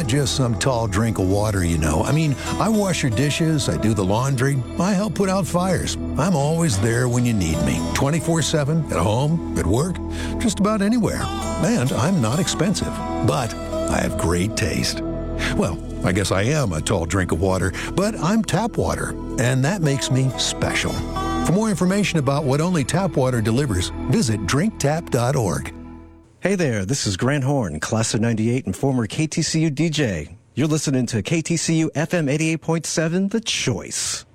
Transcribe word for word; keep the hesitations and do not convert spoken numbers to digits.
not just some tall drink of water, you know. I mean, I wash your dishes, I do the laundry, I help put out fires. I'm always there when you need me, twenty-four seven, at home, at work, just about anywhere. And I'm not expensive, but I have great taste. Well, I guess I am a tall drink of water, but I'm tap water, and that makes me special. For more information about what only tap water delivers, visit drink tap dot org. Hey there, this is Grant Horn, class of ninety-eight and former K T C U D J. You're listening to K T C U F M eighty-eight point seven, The Choice.